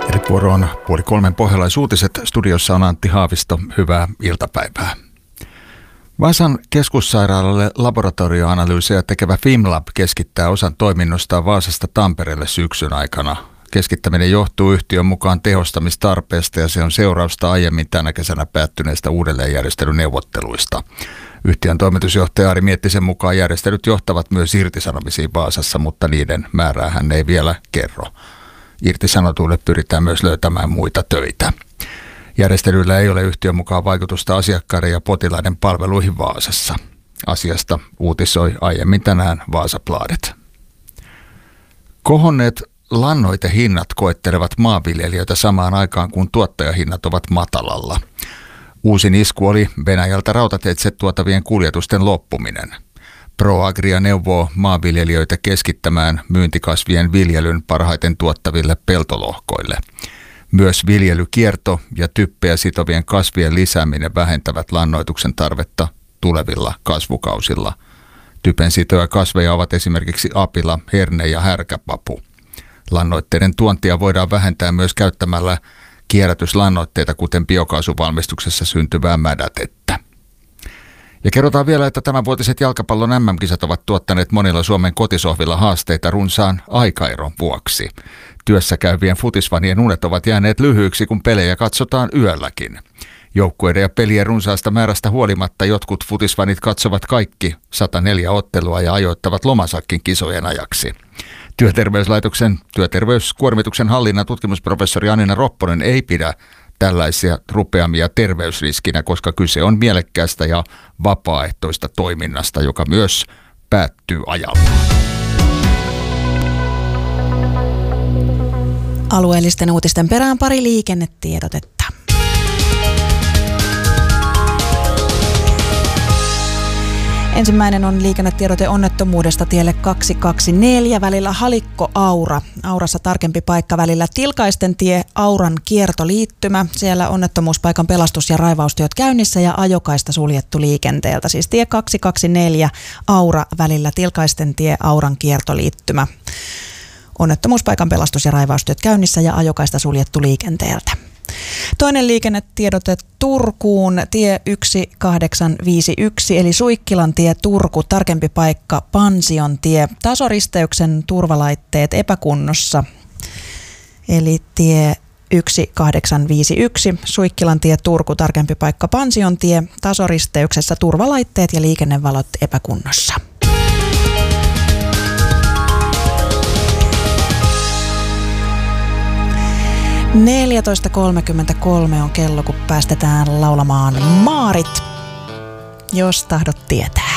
Eli vuoroon 2:30 Pohjalaisuutiset. Studiossa on Antti Haavisto. Hyvää iltapäivää. Vaasan keskussairaalalle laboratorioanalyysejä tekevä FimLab keskittää osan toiminnostaan Vaasasta Tampereelle syksyn aikana. Keskittäminen johtuu yhtiön mukaan tehostamistarpeesta ja se on seurausta aiemmin tänä kesänä päättyneistä uudelleenjärjestelyneuvotteluista. Yhtiön toimitusjohtaja Ari Miettisen mukaan järjestelyt johtavat myös irtisanomisiin Vaasassa, mutta niiden määrää hän ei vielä kerro. Irtisanotuille pyritään myös löytämään muita töitä. Järjestelyillä ei ole yhtiön mukaan vaikutusta asiakkaiden ja potilaiden palveluihin Vaasassa. Asiasta uutisoi aiemmin tänään Vaasabladet. Kohonneet lannoitehinnat koettelevat maanviljelijöitä samaan aikaan, kun tuottajahinnat ovat matalalla. Uusin isku oli Venäjältä rautateitse tuotavien kuljetusten loppuminen. ProAgria neuvoo maanviljelijöitä keskittämään myyntikasvien viljelyn parhaiten tuottaville peltolohkoille. Myös viljelykierto ja typpeä sitovien kasvien lisääminen vähentävät lannoituksen tarvetta tulevilla kasvukausilla. Typen sitoja kasveja ovat esimerkiksi apila, herne ja härkäpapu. Lannoitteiden tuontia voidaan vähentää myös käyttämällä kierrätyslannoitteita, kuten biokaasuvalmistuksessa syntyvää mädätettä. Ja kerrotaan vielä, että tämänvuotiset jalkapallon MM-kisat ovat tuottaneet monilla Suomen kotisohvilla haasteita runsaan aikaeron vuoksi. Työssä käyvien futisfanien unet ovat jääneet lyhyiksi, kun pelejä katsotaan yölläkin. Joukkueiden ja pelien runsaasta määrästä huolimatta jotkut futisfanit katsovat kaikki 104 ottelua ja ajoittavat lomasakkin kisojen ajaksi. Työterveyslaitoksen työterveyskuormituksen hallinnan tutkimusprofessori Anina Ropponen ei pidä tällaisia rupeamia terveysriskinä, koska kyse on mielekkäästä ja vapaaehtoista toiminnasta, joka myös päättyy ajalla. Alueellisten uutisten perään pari liikennetiedotetta. Ensimmäinen on liikennetiedote onnettomuudesta tielle 224 välillä Halikko-Aura. Aurassa tarkempi paikka välillä Tilkaisten tie, Auran kiertoliittymä. Siellä onnettomuuspaikan pelastus- ja raivaustyöt käynnissä ja ajokaista suljettu liikenteeltä. Siis tie 224 Aura välillä Tilkaisten tie, Auran kiertoliittymä. Onnettomuuspaikan pelastus- ja raivaustyöt käynnissä ja ajokaista suljettu liikenteeltä. Toinen liikennetiedote Turkuun, tie 1851 eli Suikkilan tie Turku, tarkempi paikka Pansion tie, tasoristeyksen turvalaitteet epäkunnossa. Eli tie 1851, Suikkilan tie Turku, tarkempi paikka Pansion tie, tasoristeyksessä turvalaitteet ja liikennevalot epäkunnossa. – 14.33 on kello, kun päästetään laulamaan Maarit, jos tahdot tietää.